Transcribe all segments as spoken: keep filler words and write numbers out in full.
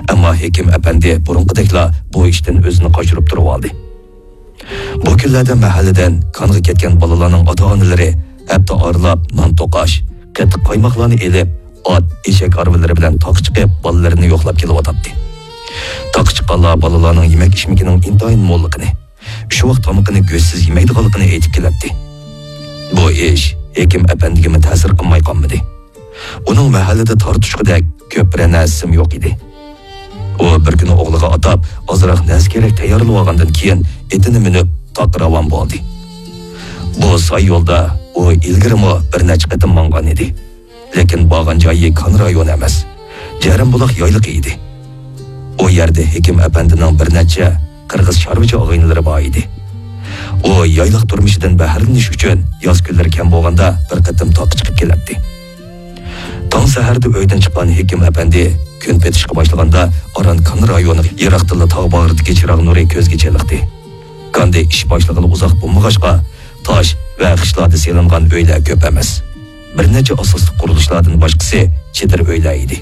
Ammo Hekim Efendi burunqidekla bu ishdan o'zini qochirib turib oldi. Bu kunlarda mahalladan qonga ketgan bolalarning ota-onalari hatto orlab non to'qash, qatiq qaymoqlarni elib, ot, eshak arvalari bilan toq chiqib bolalarini yo'qlab kelyotdi. Toq chiqqanlar bolalarning yemak ishmikining intoyin mo'lligini, shu vaqt tomoqini go'shsiz yemaydiganligini aytib keladi. Bu ish Hekim Efendiga ta'sir qilmay qolmadi. Uning mahallada tortishqidek ko'p bir narsim yo'q edi. U bir kuni o'g'liga atab, ozroq nas kerak tayyorlab olgandan keyin etini minib taqravan bo'ldi. Bu soy yo'lda u ilgirimo bir necha qatim mangan edi. Lekin borgan joyi kon rayon emas, Jarim buloq yoyliq edi. O yerda Hekim Efendining bir necha qirg'iz chorvachi og'aynilari bor edi. O yoyliq turmushidan bahralanish uchun yoz kunlari kam bo'lganda bir qatim toq chiqib keladi. Tong saharda uydan chiqqan Hekim Efendi kun petishga boshlaganda Oran kon rayoni Yiroqdilla tog' bag'ridagi chiroq nuri ko'zga cheliqdi. Qanday ish boshlag'ili uzoq bo'lmag'achqa tosh va qishlarda selingan uylar ko'p emas. Bir necha asosli qurilishlardan boshqasi chetir uylar edi.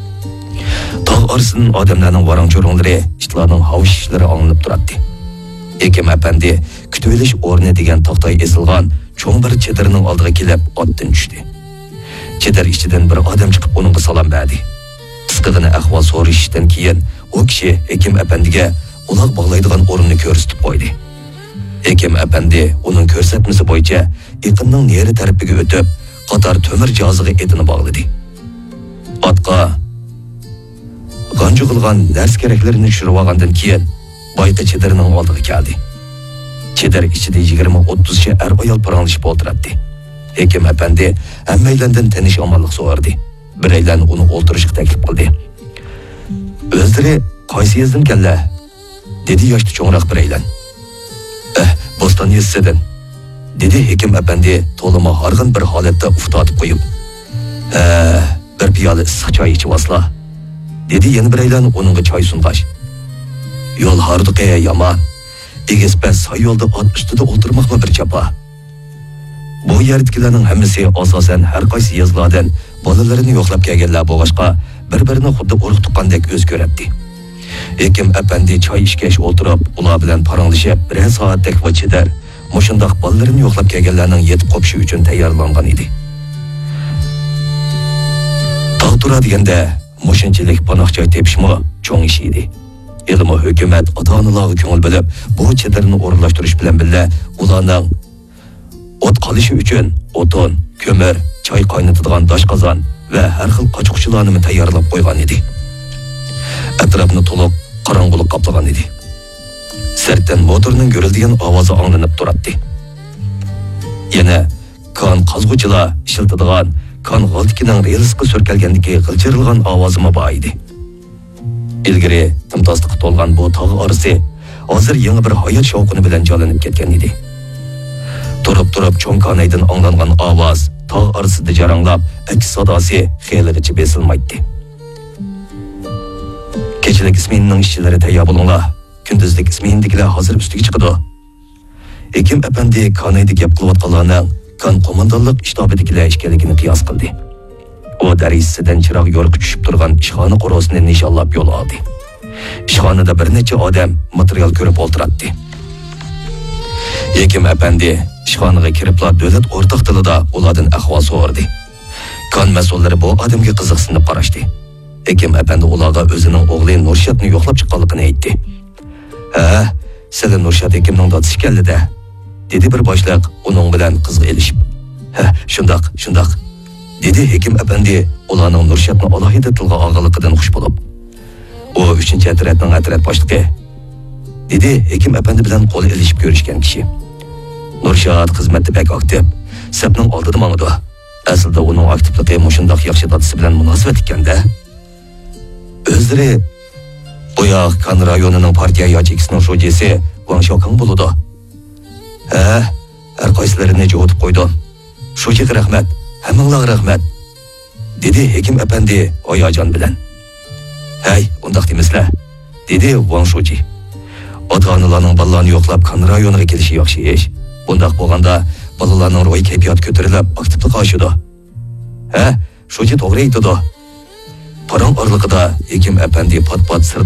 Tog' orasidan odamlarning varang-cho'ronglari, itlarning havushishlari anglanib turadi. Hekim Efendi kutib olish o'rni degan tog'day esilgan cho'ng bir chetirning oldiga kelib otdan tushdi. Chetir ichidan bir odam chiqib uningga salom berdi. Qisqagina ahvol so'rashdan keyin u kishi Hekim Efendiga uloq bog'laydigan o'rinni ko'rsatib qo'ydi. Hekim Efendi uning ko'rsatmasi bo'yicha yaqinning neri tarafiga o'tib, qator to'mir jozig'i etini bog'ladi. Otqa g'anjug'ilgan dars keraklarini tushirib olgandan keyin boyqa chetirning oldiga keldi. Chetir ichida yigirma o'ttiz cha er ayol paranglashib o'tiribdi. Hekim Efendi hammaylardan tanish omonlik so'radi. Biraylan uni o'ltirishga taklif qildi. O'zlari qaysi yezdan keldi? Dedi yoshli cho'ngroq biraylan. Eh, Boston yesidan. Dedi Hekim Efendi to'lima harg'in bir holatda uftatib qo'yib. Ha, bir piyola issiq choy ichib olsa. Dedi yana biraylan uningga choy sung'ash. Yo'l hardiqi yomon. Egespas soy yo'lda ot ustida o'tirmoqmi bir chapa. Bu yerdagilarning hammasi asosan har qaysi yezlardan bolalarini yo'qlab kelganlar bo'lg'achqa bir-birini xuddi urug' tuqqandek o'z ko'radi. Hekim Efendi choy ichgach o'tirib, ular bilan paranglashib, bir soatdek vachidar mushundoq bolalarini yo'qlab kelganlarning yetib qopishi uchun tayyorlangan edi. Tog'tura deganda mushunchalik panoh joy tepishmi cho'ng ish edi. Ilmi hukumat ota-onalarga ko'ngil bilib, bu chetirni o'rinlashtirish bilan birga ularning ot qolishi uchun o'tin, ko'mir, choy qaynatadigan dosh qozon va har xil qochqochlarni tayyorlab qo'ygan edi. Atrofni to'liq qorong'ulik qoplagan edi. Sirtdan motorning gurildigan ovozi anglanib turadi. Yana kon qazg'uchilar ishiltadigan kon g'oltikining relsiga surkalgandagi g'ilchirilgan ovozimi bor edi. Ilgari timtosliqqa to'lgan bu tog' orasi hozir yangi bir hayot shavqini bilan jonlanib ketgan edi. Turib-turib cho'ng konaydan anglangan ovoz tog' orasida jaranglab, aks sadosi xeylig'icha besilmaydi. Kechilik isminining ishchilari tayyor bo'linglar. Kunduzlik isminidagilar hozir ustiga chiqadi. Hekim Efendi konayda gap qilayotganlarning kon qo'mondonlik shtabidagilar ishkaligini qiyos qildi. O darisidan chiroq yo'riq tushib turgan ishxona qo'rosini nishonlab yo'l oldi. Ishxonada bir necha odam material ko'rib o'tiradi. Hekim Efendi ishxonaga kiriblar davlat o'rtaq tilida ulardan ahvol so'radi. Kon mas'ullari bu odamga qiziqsinib qarashdi. Hekim Efendi ularga o'zining o'g'li Nurshatni yo'qlab chiqqanligini aytdi. Ha, sizlar Nurshat Hekimning dadasi keldi-da, dedi bir boshliq uning bilan qizg'i elishib. Ha, shundoq, shundoq, dedi Hekim Efendi ularning Nurshatni alohida tilga olganligidan xush bo'lib. U uchinchi atratning atrat boshlig'i, dedi Hekim Efendi bilan qo'l elishib ko'rishgan kishi. Nurshat xizmatda pek aktiv, sapning oldida mangdi. Aslida uning aktivligi mushundoq yaxshi dadasi bilan munosabat ekanda. O'zlari Boyaq kan rayonining partiya yachikisining sho'jisi Wang Xiaokang bo'ladi. Ha, har qaysilarini javob qo'ydim. Sho'jiga rahmat, hammanglarga rahmat, dedi Hekim Efendi oyajon bilan. Hay, undaq demaslar, dedi Wang Shoji. Ota-onalarning bolalarni yo'qlab kan rayoniga kelishi yaxshi ish. Bundaq bo'lganda bolalarning ro'y kayfiyat ko'tarilib, aktivlik oshadi. Ha, Shoji to'g'ri aytdi. Parang orliqida Hekim Efendi pat-pat